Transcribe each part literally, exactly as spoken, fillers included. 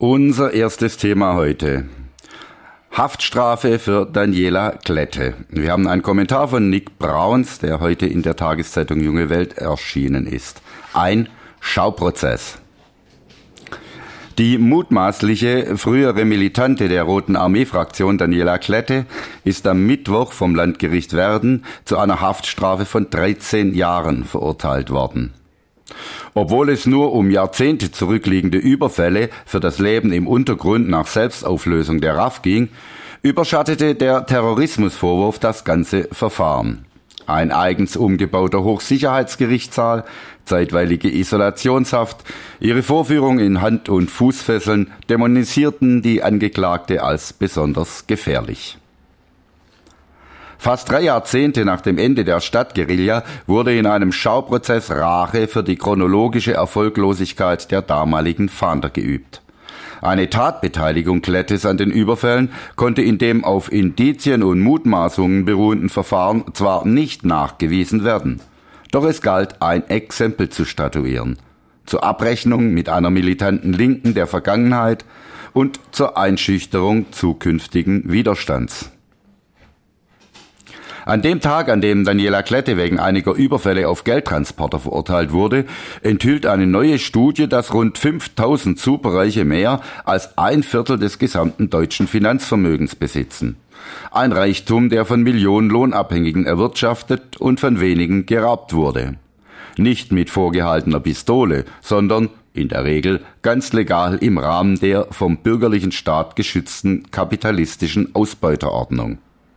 Unser erstes Thema heute. Haftstrafe für Daniela Klette. Wir haben einen Kommentar von Nick Brauns, der heute in der Tageszeitung Junge Welt erschienen ist. Ein Schauprozess. Die mutmaßliche frühere Militante der Roten Armee-Fraktion Daniela Klette ist am Mittwoch vom Landgericht Verden zu einer Haftstrafe von dreizehn Jahren verurteilt worden. Obwohl es nur um Jahrzehnte zurückliegende Überfälle für das Leben im Untergrund nach Selbstauflösung der R A F ging, überschattete der Terrorismusvorwurf das ganze Verfahren. Ein eigens umgebauter Hochsicherheitsgerichtssaal, zeitweilige Isolationshaft, ihre Vorführung in Hand- und Fußfesseln dämonisierten die Angeklagte als besonders gefährlich. Fast drei Jahrzehnte nach dem Ende der Stadtguerilla wurde in einem Schauprozess Rache für die chronologische Erfolglosigkeit der damaligen Fahnder geübt. Eine Tatbeteiligung Klettes an den Überfällen konnte in dem auf Indizien und Mutmaßungen beruhenden Verfahren zwar nicht nachgewiesen werden, doch es galt, ein Exempel zu statuieren, zur Abrechnung mit einer militanten Linken der Vergangenheit und zur Einschüchterung zukünftigen Widerstands. An dem Tag, an dem Daniela Klette wegen einiger Überfälle auf Geldtransporter verurteilt wurde, enthüllt eine neue Studie, dass rund fünftausend Superreiche mehr als ein Viertel des gesamten deutschen Finanzvermögens besitzen. Ein Reichtum, der von Millionen Lohnabhängigen erwirtschaftet und von wenigen geraubt wurde. Nicht mit vorgehaltener Pistole, sondern in der Regel ganz legal im Rahmen der vom bürgerlichen Staat geschützten kapitalistischen Ausbeuterordnung.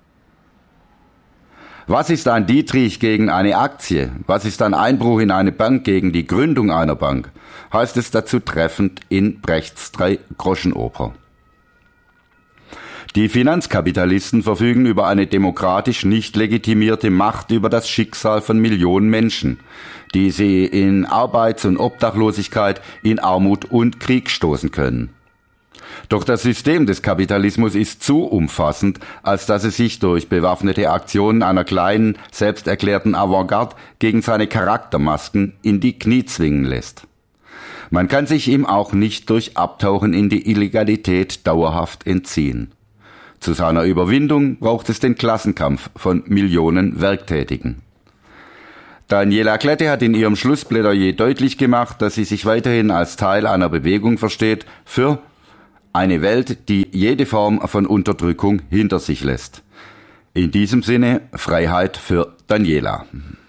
Was ist ein Dietrich gegen eine Aktie? Was ist ein Einbruch in eine Bank gegen die Gründung einer Bank? Heißt es dazu treffend in Brechts Drei-Groschen-Oper. Die Finanzkapitalisten verfügen über eine demokratisch nicht legitimierte Macht über das Schicksal von Millionen Menschen, die sie in Arbeits- und Obdachlosigkeit, in Armut und Krieg stoßen können. Doch das System des Kapitalismus ist zu umfassend, als dass es sich durch bewaffnete Aktionen einer kleinen, selbsterklärten Avantgarde gegen seine Charaktermasken in die Knie zwingen lässt. Man kann sich ihm auch nicht durch Abtauchen in die Illegalität dauerhaft entziehen. Zu seiner Überwindung braucht es den Klassenkampf von Millionen Werktätigen. Daniela Klette hat in ihrem Schlussplädoyer deutlich gemacht, dass sie sich weiterhin als Teil einer Bewegung versteht für eine Welt, die jede Form von Unterdrückung hinter sich lässt. In diesem Sinne Freiheit für Daniela.